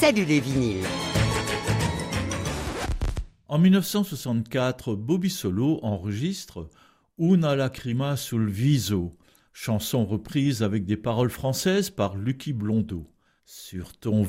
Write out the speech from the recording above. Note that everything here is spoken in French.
Salut les vinyles. En 1964, Bobby Solo enregistre Una lacrima sul viso, chanson reprise avec des paroles françaises par Lucky Blondeau. Sur ton